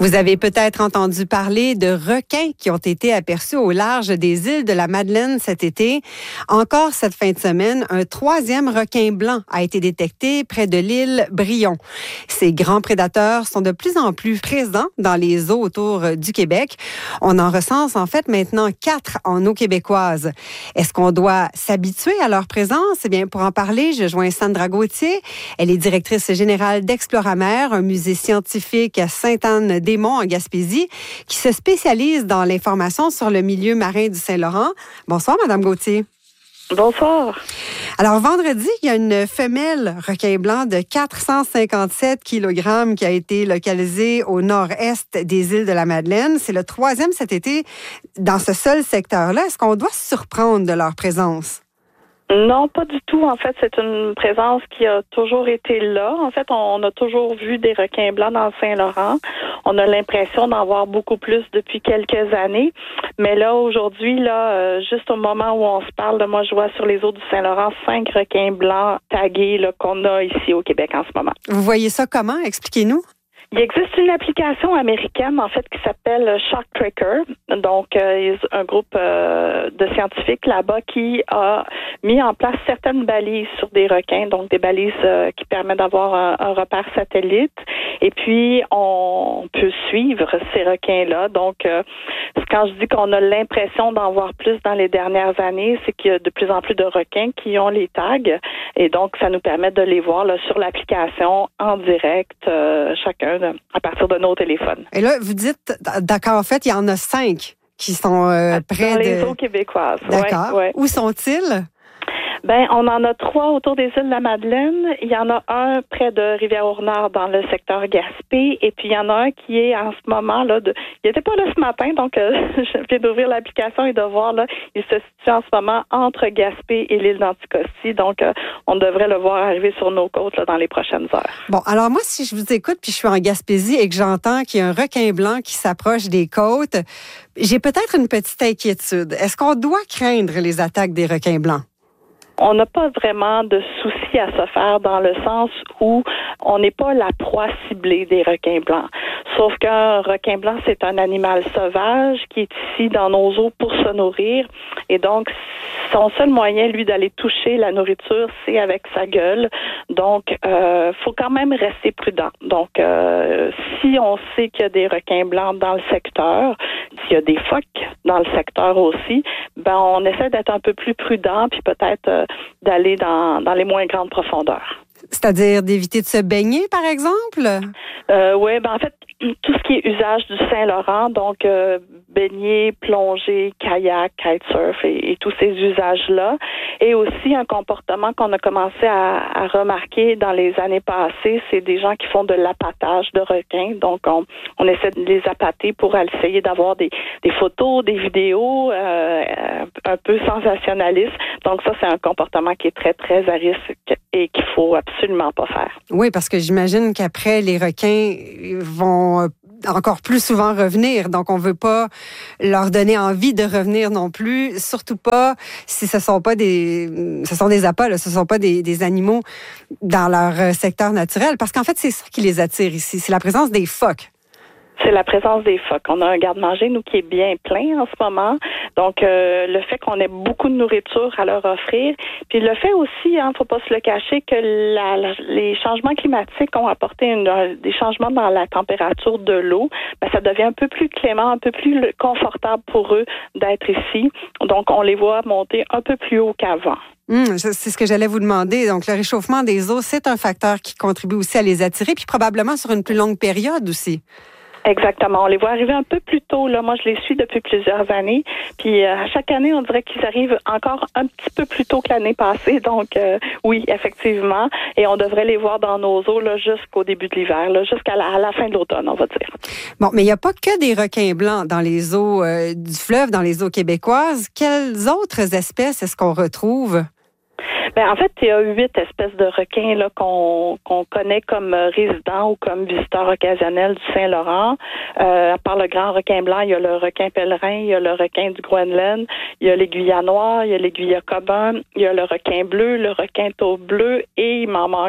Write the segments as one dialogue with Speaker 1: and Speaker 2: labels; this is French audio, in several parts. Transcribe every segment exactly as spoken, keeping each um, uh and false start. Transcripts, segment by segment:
Speaker 1: Vous avez peut-être entendu parler de requins qui ont été aperçus au large des îles de la Madeleine cet été. Encore cette fin de semaine, un troisième requin blanc a été détecté près de l'île Brion. Ces grands prédateurs sont de plus en plus présents dans les eaux autour du Québec. On en recense en fait maintenant quatre en eau québécoise. Est-ce qu'on doit s'habituer à leur présence? Eh bien, pour en parler, je joins Sandra Gauthier. Elle est directrice générale d'Exploramer, un musée scientifique à Sainte-Anne-des-Monts en Gaspésie, qui se spécialise dans l'information sur le milieu marin du Saint-Laurent. Bonsoir, Madame Gauthier.
Speaker 2: Bonsoir.
Speaker 1: Alors, vendredi, il y a une femelle requin blanc de quatre cent cinquante-sept kilogrammes qui a été localisée au nord-est des îles de la Madeleine. C'est le troisième cet été dans ce seul secteur-là. Est-ce qu'on doit se surprendre de leur présence?
Speaker 2: Non, pas du tout. En fait, c'est une présence qui a toujours été là. En fait, on a toujours vu des requins blancs dans le Saint-Laurent. On a l'impression d'en voir beaucoup plus depuis quelques années. Mais là, aujourd'hui, là, euh, juste au moment où on se parle, là, moi, je vois sur les eaux du Saint-Laurent cinq requins blancs tagués là, qu'on a ici au Québec en ce moment.
Speaker 1: Vous voyez ça comment? Expliquez-nous.
Speaker 2: Il existe une application américaine, en fait, qui s'appelle Shark Tracker. Donc, euh, un groupe euh, de scientifiques là-bas qui a mis en place certaines balises sur des requins, donc des balises euh, qui permettent d'avoir un, un repère satellite. Et puis, on peut suivre ces requins-là. Donc, euh, quand je dis qu'on a l'impression d'en voir plus dans les dernières années, c'est qu'il y a de plus en plus de requins qui ont les tags. Et donc, ça nous permet de les voir là, sur l'application en direct, euh, chacun à partir de nos téléphones.
Speaker 1: Et là, vous dites, d'accord, en fait, il y en a cinq qui sont euh, près
Speaker 2: dans
Speaker 1: de...
Speaker 2: les eaux québécoises.
Speaker 1: D'accord.
Speaker 2: Ouais, ouais.
Speaker 1: Où sont-ils?
Speaker 2: Ben, on en a trois autour des îles de la Madeleine. Il y en a un près de Rivière-au-Nord dans le secteur Gaspé. Et puis, il y en a un qui est en ce moment, là, de... il n'était pas là ce matin, donc euh, je viens d'ouvrir l'application et de voir, là, il se situe en ce moment entre Gaspé et l'île d'Anticosti. Donc, euh, on devrait le voir arriver sur nos côtes là, dans les prochaines heures.
Speaker 1: Bon, alors moi, si je vous écoute puis je suis en Gaspésie et que j'entends qu'il y a un requin blanc qui s'approche des côtes, j'ai peut-être une petite inquiétude. Est-ce qu'on doit craindre les attaques des requins blancs?
Speaker 2: On n'a pas vraiment de souci à se faire dans le sens où on n'est pas la proie ciblée des requins blancs. Sauf qu'un requin blanc, c'est un animal sauvage qui est ici dans nos eaux pour se nourrir. Et donc, son seul moyen, lui, d'aller toucher la nourriture, c'est avec sa gueule. Donc, euh, faut quand même rester prudent. Donc, euh, si on sait qu'il y a des requins blancs dans le secteur, s'il y a des phoques dans le secteur aussi, ben on essaie d'être un peu plus prudent, puis peut-être euh, d'aller dans, dans les moins grandes profondeurs.
Speaker 1: C'est-à-dire d'éviter de se baigner, par exemple?
Speaker 2: Euh, oui, ben en fait, tout ce qui est usage du Saint-Laurent, donc euh, baigner, plonger, kayak, kitesurf et, et tous ces usages-là. Et aussi un comportement qu'on a commencé à, à remarquer dans les années passées, c'est des gens qui font de l'appâtage de requins. Donc, on, on essaie de les appâter pour essayer d'avoir des, des photos, des vidéos euh, un peu sensationnalistes. Donc, ça, c'est un comportement qui est très, très à risque et qu'il faut absolument pas faire.
Speaker 1: Oui, parce que j'imagine qu'après, les requins vont encore plus souvent revenir. Donc, on veut pas leur donner envie de revenir non plus. Surtout pas si ce sont pas des, ce sont des appâts, là, ce sont pas des, des animaux dans leur secteur naturel. Parce qu'en fait, c'est ça qui les attire ici. C'est la présence des phoques.
Speaker 2: C'est la présence des phoques. On a un garde-manger, nous, qui est bien plein en ce moment. Donc, euh, le fait qu'on ait beaucoup de nourriture à leur offrir. Puis le fait aussi, hein, faut pas se le cacher, que la, la, les changements climatiques ont apporté une, des changements dans la température de l'eau. Ben, ça devient un peu plus clément, un peu plus confortable pour eux d'être ici. Donc, on les voit monter un peu plus haut qu'avant.
Speaker 1: Hum, c'est ce que j'allais vous demander. Donc, le réchauffement des eaux, c'est un facteur qui contribue aussi à les attirer, puis probablement sur une plus longue période aussi.
Speaker 2: Exactement. On les voit arriver un peu plus tôt. Là, moi, je les suis depuis plusieurs années. Puis euh, à chaque année, on dirait qu'ils arrivent encore un petit peu plus tôt que l'année passée. Donc, euh, oui, effectivement. Et on devrait les voir dans nos eaux là, jusqu'au début de l'hiver, là, jusqu'à la, à la fin de l'automne, on va dire.
Speaker 1: Bon, mais il n'y a pas que des requins blancs dans les eaux euh, du fleuve, dans les eaux québécoises. Quelles autres espèces est-ce qu'on retrouve?
Speaker 2: Ben, en fait, il y a huit espèces de requins là, qu'on, qu'on connaît comme résidents ou comme visiteurs occasionnels du Saint-Laurent. Euh, à part le grand requin blanc, il y a le requin pèlerin, il y a le requin du Groenland, il y a l'aiguillat noir, il y a l'aiguillat commun, il y a le requin bleu, le requin taupe bleu et il m'en manque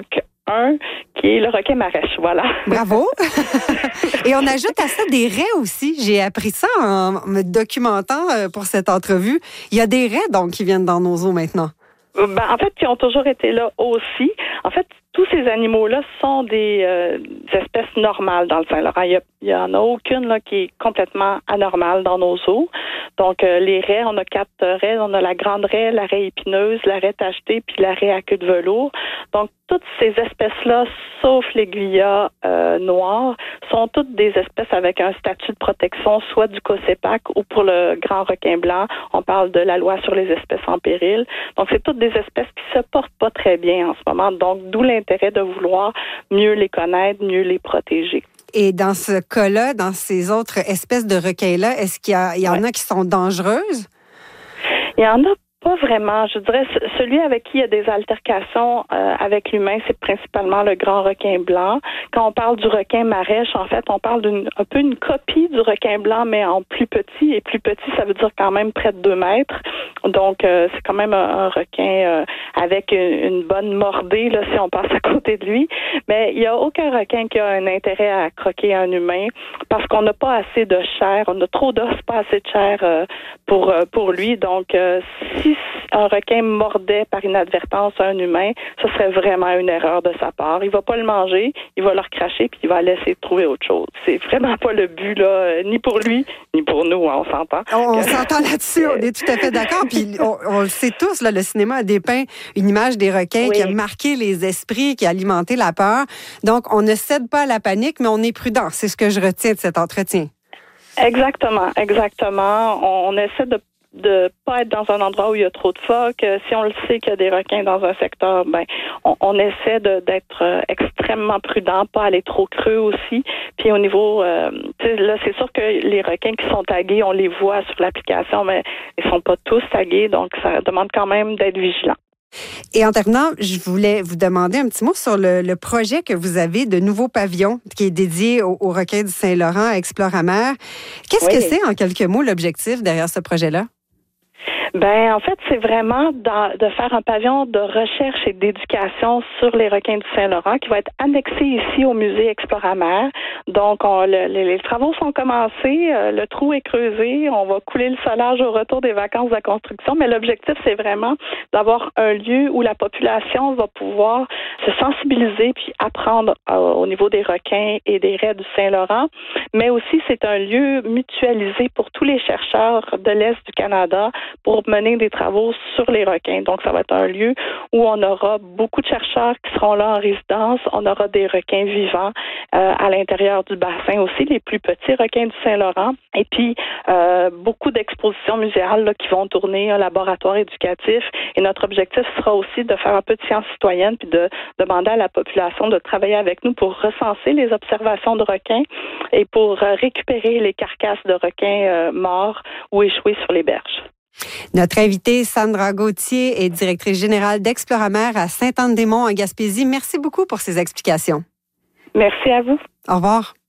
Speaker 2: un qui est le requin marèche, voilà.
Speaker 1: Bravo! Et on ajoute à ça des raies aussi. J'ai appris ça en me documentant pour cette entrevue. Il y a des raies, donc, qui viennent dans nos eaux maintenant.
Speaker 2: Ben, en fait, qui ont toujours été là aussi. En fait, tous ces animaux-là sont des, euh, des espèces normales dans le Saint-Laurent. Il y en a aucune là qui est complètement anormale dans nos eaux. Donc, euh, les raies, on a quatre raies. On a la grande raie, la raie épineuse, la raie tachetée, puis la raie à queue de velours. Donc, toutes ces espèces-là, sauf l'aiguillat euh, noir, sont toutes des espèces avec un statut de protection, soit du COSEPAC ou pour le grand requin blanc, on parle de la loi sur les espèces en péril. Donc, c'est toutes des espèces qui se portent pas très bien en ce moment. Donc, d'où l'intérêt de vouloir mieux les connaître, mieux les protéger.
Speaker 1: Et dans ce cas-là, dans ces autres espèces de requins-là, est-ce qu'il y, a, il y en
Speaker 2: ouais.
Speaker 1: a qui sont dangereuses?
Speaker 2: Il y en a pas vraiment. Je dirais celui avec qui il y a des altercations euh, avec l'humain, c'est principalement le grand requin blanc. Quand on parle du requin marèche, en fait, on parle d'une un peu une copie du requin blanc, mais en plus petit. Et plus petit, ça veut dire quand même près de deux mètres. Donc, euh, c'est quand même un, un requin euh, avec une, une bonne mordée, là, si on passe à côté de lui. Mais il n'y a aucun requin qui a un intérêt à croquer un humain parce qu'on n'a pas assez de chair. On a trop d'os, pas assez de chair euh, pour, euh, pour lui. Donc, euh, si un requin mordait par inadvertance un humain, ce serait vraiment une erreur de sa part. Il va pas le manger, il va le recracher puis il va laisser trouver autre chose. C'est vraiment pas le but là, ni pour lui ni pour nous, hein, on s'entend.
Speaker 1: On, on s'entend là-dessus, on est tout à fait d'accord. Puis on, on le sait tous, là, le cinéma a dépeint une image des requins oui. qui a marqué les esprits, qui a alimenté la peur. Donc on ne cède pas à la panique, mais on est prudent. C'est ce que je retiens de cet entretien.
Speaker 2: Exactement, exactement. On, on essaie de de pas être dans un endroit où il y a trop de phoques. Si on le sait qu'il y a des requins dans un secteur, ben on, on essaie de, d'être euh, extrêmement prudent, pas aller trop creux aussi. Puis au niveau, euh, là, c'est sûr que les requins qui sont tagués, on les voit sur l'application, mais ils sont pas tous tagués, donc ça demande quand même d'être vigilant.
Speaker 1: Et en terminant, je voulais vous demander un petit mot sur le, le projet que vous avez de nouveau pavillon qui est dédié aux, aux requins du Saint-Laurent à Exploramer. Qu'est-ce oui. que c'est, en quelques mots, l'objectif derrière ce projet-là?
Speaker 2: Ben en fait, c'est vraiment dans, de faire un pavillon de recherche et d'éducation sur les requins du Saint-Laurent qui va être annexé ici au musée Exploramer. Donc, on, le, les, les travaux sont commencés, euh, le trou est creusé, on va couler le solage au retour des vacances de construction, mais l'objectif, c'est vraiment d'avoir un lieu où la population va pouvoir se sensibiliser puis apprendre euh, au niveau des requins et des raies du Saint-Laurent, mais aussi c'est un lieu mutualisé pour tous les chercheurs de l'Est du Canada pour mener des travaux sur les requins. Donc, ça va être un lieu où on aura beaucoup de chercheurs qui seront là en résidence. On aura des requins vivants euh, à l'intérieur du bassin aussi, les plus petits requins du Saint-Laurent. Et puis, euh, beaucoup d'expositions muséales là, qui vont tourner, un laboratoire éducatif. Et notre objectif sera aussi de faire un peu de science citoyenne puis de demander à la population de travailler avec nous pour recenser les observations de requins et pour euh, récupérer les carcasses de requins euh, morts ou échoués sur les berges.
Speaker 1: Notre invitée, Sandra Gauthier, est directrice générale d'Exploramer à Sainte-Anne-des-Monts en Gaspésie. Merci beaucoup pour ces explications.
Speaker 2: Merci à vous.
Speaker 1: Au revoir.